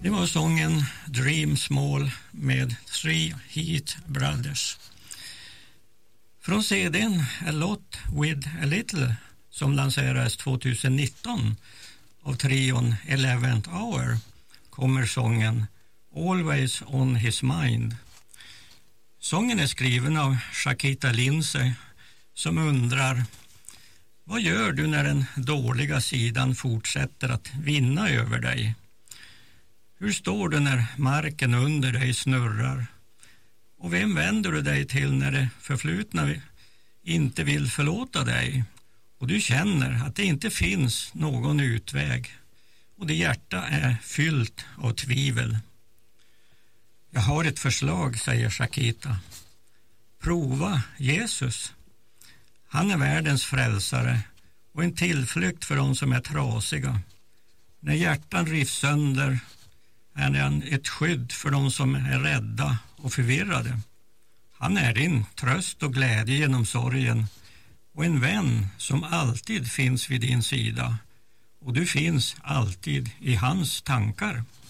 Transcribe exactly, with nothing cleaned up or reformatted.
Det var sången Dream Small med Three Heat Brothers. Från C D:n A Lot With A Little som lanserades tjugonitton av trion Eleventh Hour kommer sången Always On His Mind. Sången är skriven av Shakita Lindsay som undrar: vad gör du när den dåliga sidan fortsätter att vinna över dig? Hur står du när marken under dig snurrar? Och vem vänder du dig till när det förflutna inte vill förlåta dig? Och du känner att det inte finns någon utväg och ditt hjärta är fyllt av tvivel. Jag har ett förslag, säger Shakita. Prova Jesus. Han är världens frälsare och en tillflykt för de som är trasiga. När hjärtan rivs sönder är han ett skydd för de som är rädda och förvirrade. Han är din tröst och glädje genom sorgen och en vän som alltid finns vid din sida. Och du finns alltid i hans tankar.